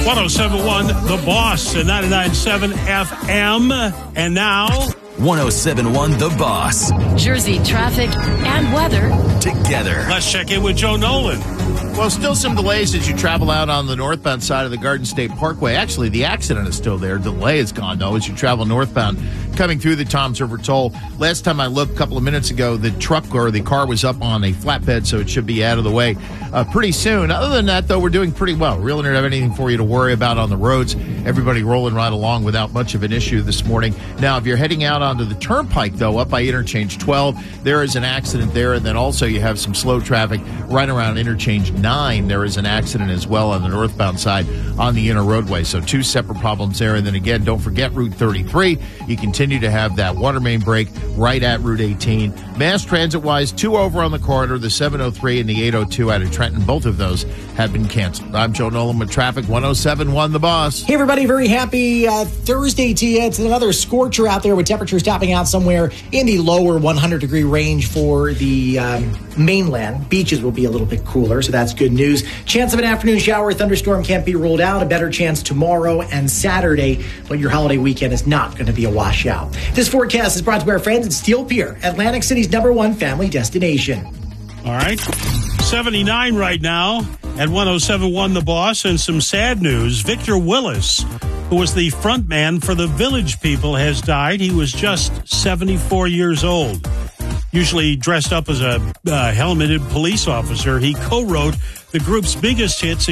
1071 The Boss and 99.7 FM. And now 1071 The Boss. Jersey traffic and weather Together. let's check in with Joe Nolan. Well, still some delays as you travel out on the northbound side of the Garden State Parkway. Actually, the accident is still there. Delay is gone, though, as you travel northbound coming through the Toms River Toll. Last time I looked a couple of minutes ago, the truck or the car was up on a flatbed, so it should be out of the way pretty soon. Other than that, though, we're doing pretty well. Really don't have anything for you to worry about on the roads. Everybody rolling right along without much of an issue this morning. Now, if you're heading out onto the Turnpike, though, up by Interchange 12, there is an accident there, and then also you have some slow traffic right around Interchange 9. There is an accident as well on the northbound side on the inner roadway. So two separate problems there. And then again, don't forget Route 33. You continue to have that water main break right at Route 18. Mass transit-wise, two over on the corridor, the 703 and the 802 out of Trenton. Both of those have been canceled. I'm Joe Nolan with Traffic 1071 The Boss. Hey, everybody. Very happy Thursday to you. It's another scorcher out there with temperatures topping out somewhere in the lower 100-degree range for the mainland. Beaches will be a little bit cooler, so that's good news. Chance of an afternoon shower, thunderstorm can't be ruled out. A better chance tomorrow and Saturday, but your holiday weekend is not going to be a washout. This forecast is brought to our friends at Steel Pier, Atlantic City's #1 family destination. All right. 79 right now at 1071 The Boss. And some sad news. Victor Willis, who was the front man for the Village People, has died. He was just 74 years old. Usually dressed up as a helmeted police officer, he co-wrote the group's biggest hits,